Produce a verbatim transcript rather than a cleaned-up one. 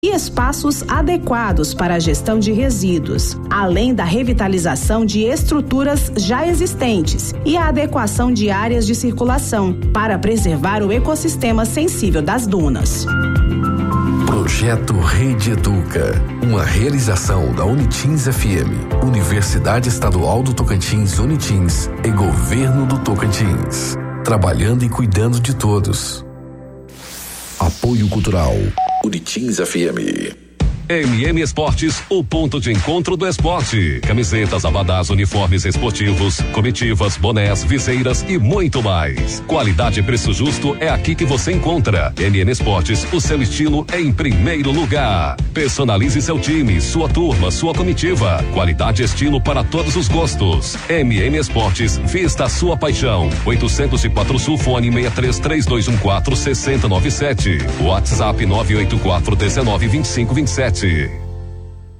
e espaços adequados para a gestão de resíduos, além da revitalização de estruturas já existentes e a adequação de áreas de circulação para preservar o ecossistema sensível das dunas. Projeto Rede Educa, uma realização da Unitins F M, Universidade Estadual do Tocantins Unitins e Governo do Tocantins, trabalhando e cuidando de todos. Apoio Cultural Unitins F M. M M Esportes, o ponto de encontro do esporte. Camisetas, abadás, uniformes esportivos, comitivas, bonés, viseiras e muito mais. Qualidade e preço justo é aqui que você encontra. M M Esportes, o seu estilo é em primeiro lugar. Personalize seu time, sua turma, sua comitiva. Qualidade e estilo para todos os gostos. M M Esportes, vista a sua paixão. oitocentos e quatro Sul, fone seis três três dois um quatro seis zero nove sete. WhatsApp nove oito quatro um nove dois cinco dois sete.